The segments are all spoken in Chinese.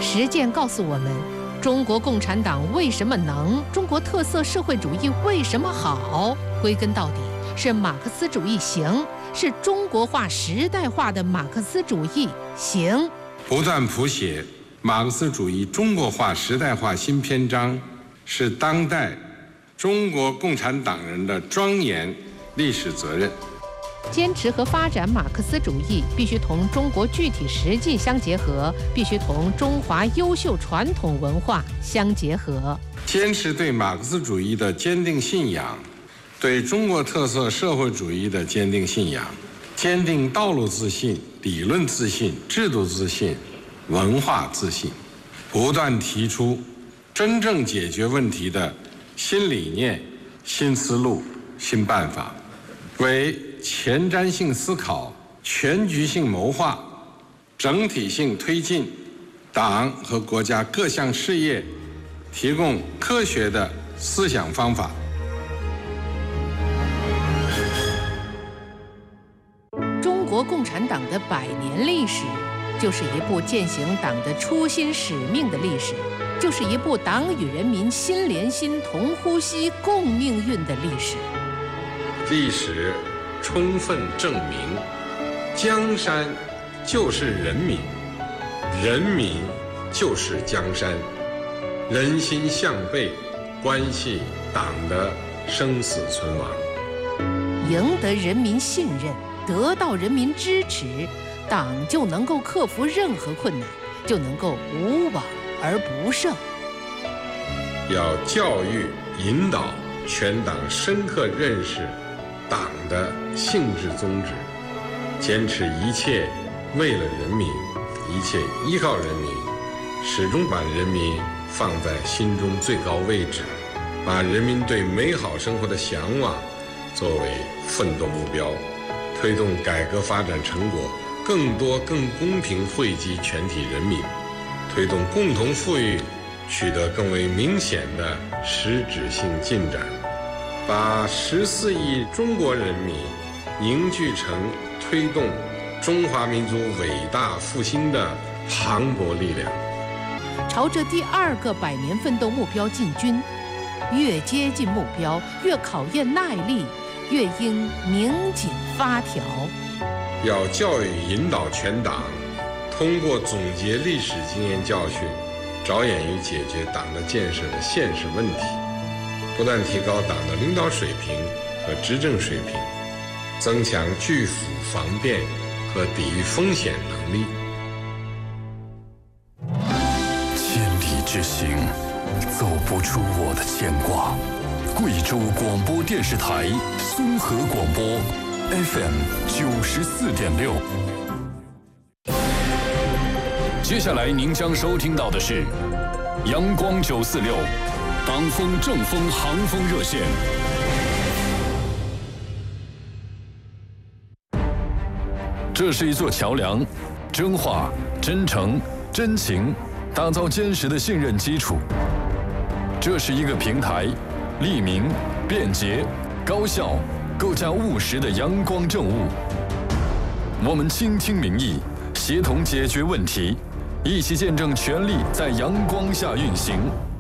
实践告诉我们，中国共产党为什么能，中国特色社会主义为什么好，归根到底是马克思主义行，是中国化时代化的马克思主义行。 不断谱写马克思主义中国化时代化新篇章，是当代中国共产党人的庄严历史责任。 坚持和发展马克思主义，必须同中国具体实际相结合，必须同中华优秀传统文化相结合。 坚持对马克思主义的坚定信仰，对中国特色社会主义的坚定信仰，坚定道路自信、理论自信、制度自信、文化自信，不断提出真正解决问题的新理念、新思路、新办法，为前瞻性思考、全局性谋划、整体性推进党和国家各项事业提供科学的思想方法。 中国共产党的100年历史，就是一部践行党的初心使命的历史，就是一部党与人民心连心、同呼吸、共命运的历史。 历史充分证明，江山就是人民，人民就是江山，人心向背，关系党的生死存亡。 赢得人民信任，得到人民支持，党就能够克服任何困难，就能够无往而不胜。 要教育引导全党深刻认识党的性质宗旨，坚持一切为了人民，一切依靠人民，始终把人民放在心中最高位置，把人民对美好生活的向往作为奋斗目标，推动改革发展成果更多更公平惠及全体人民，推动共同富裕取得更为明显的实质性进展，把14亿中国人民凝聚成推动中华民族伟大复兴的磅礴力量， 朝着第2个100年奋斗目标进军。越接近目标，越考验耐力，越应拧紧发条。 要教育引导全党，通过总结历史经验教训，着眼于解决党的建设的现实问题，不断提高党的领导水平和执政水平，增强拒腐防变和抵御风险能力。 千里之行，走不出我的牵挂。贵州广播电视台综合广播 FM 94.6。接下来您将收听到的是阳光946党风正风航风热线。这是一座桥梁，真话、真诚、真情，打造坚实的信任基础。这是一个平台，利民、便捷、高效，构架务实的阳光政务。我们倾听民意，协同解决问题，一起见证权力在阳光下运行。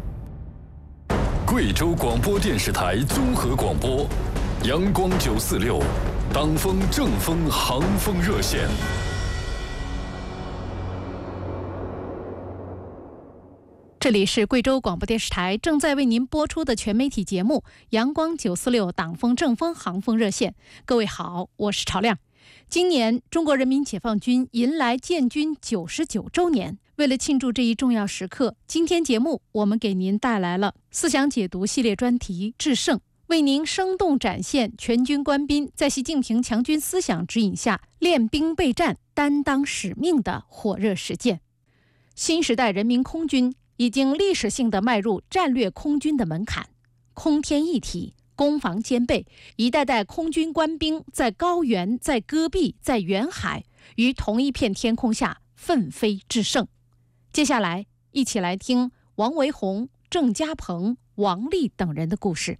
贵州广播电视台综合广播，阳光946，党风正风航风热线。 这里是贵州广播电视台正在为您播出的全媒体节目《阳光946党风正风航风热线》。各位好，我是朝亮。今年中国人民解放军迎来建军99周年，为了庆祝这一重要时刻，今天节目我们给您带来了思想解读系列专题《致胜》，为您生动展现全军官兵在习近平强军思想指引下练兵备战、担当使命的火热实践。新时代人民空军已经历史性地迈入战略空军的门槛，空天一体，攻防兼备，一代代空军官兵在高原、在戈壁、在远海，于同一片天空下奋飞致胜。接下来，一起来听王维宏、郑家鹏、王丽等人的故事。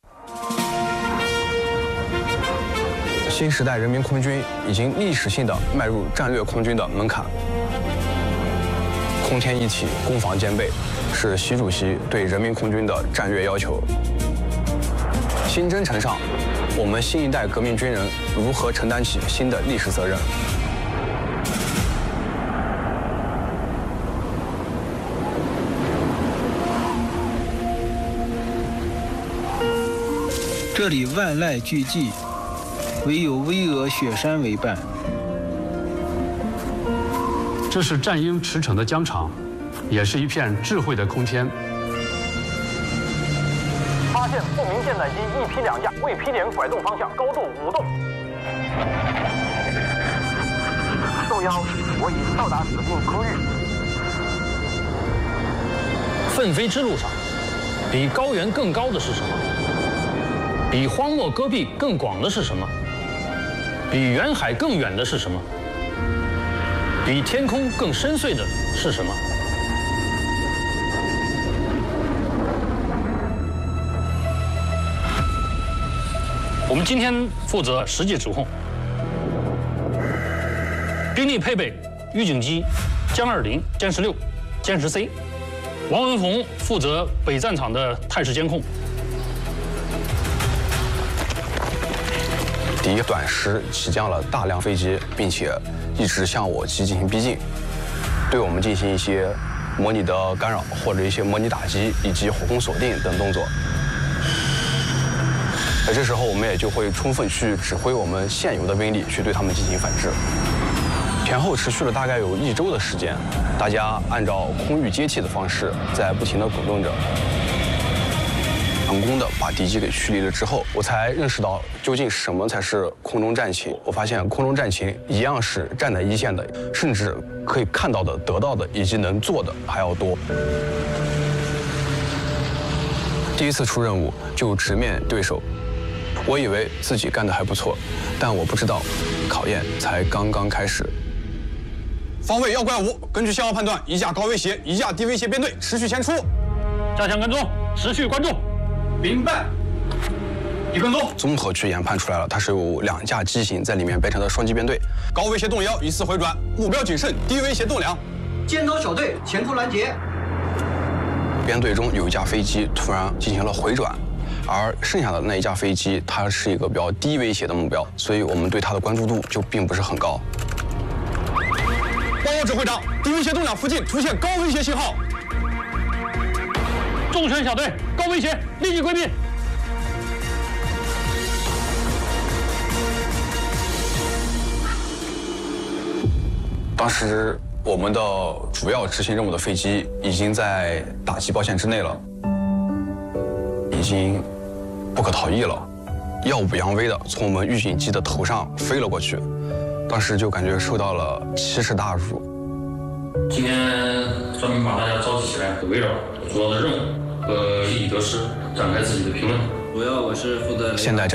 新时代人民空军已经历史性地迈入战略空军的门槛。 空天一体，攻防兼备，是习主席对人民空军的战略要求。新征程上，我们新一代革命军人如何承担起新的历史责任？ 这里万籁俱寂，唯有巍峨雪山为伴。 这是战鹰驰骋的疆场，也是一片智慧的空天。 发现不明舰载机一批2架，未批点拐动方向，高度5洞。受邀，我已到达指定空域。 奋飞之路上，比高原更高的是什么？比荒漠戈壁更广的是什么？比远海更远的是什么？比天空更深邃的是什么？我们今天负责实际指控。兵力配备：预警机、歼20、歼16、歼10C。王文宏负责北战场的态势监控。 敌短时起降了大量飞机，并且一直向我机进行逼近，对我们进行一些模拟的干扰或者一些模拟打击以及火攻锁定等动作。这时候我们也就会充分去指挥我们现有的兵力去对他们进行反制。前后持续了大概有1周的时间，大家按照空域接替的方式在不停地滚动着。成功的把敌机给驱离了之后，我才认识到究竟什么才是空中战情。我发现空中战情一样是站在一线的，甚至可以看到的、得到的以及能做的还要多。第一次出任务就直面对手，我以为自己干得还不错，但我不知道，考验才刚刚开始。 方位要怪5，根据信号判断，1架高威胁，1架低威胁编队持续前出， 加强跟踪，持续关注。 明白。一跟踪， 综合去研判出来了，它是有2架机型在里面编成的双机编队。 高威胁动1，依次回转，目标谨慎，低威胁动2。 尖刀小队前空拦截。 编队中有1架飞机突然进行了回转，而剩下的那1架飞机，它是一个比较低威胁的目标，所以我们对它的关注度就并不是很高。 报告指挥长，低威胁动2附近出现高威胁信号。 重拳小队，高威胁，立即归避。 当时我们的主要执行任务的飞机已经在打击包线之内了，已经不可逃逸了，耀武扬威的从我们预警机的头上飞了过去，当时就感觉受到了奇耻大辱。 今天专门把大家召集起来，围绕主要的任务和利益得失展开自己的评论。 主要我是负责现代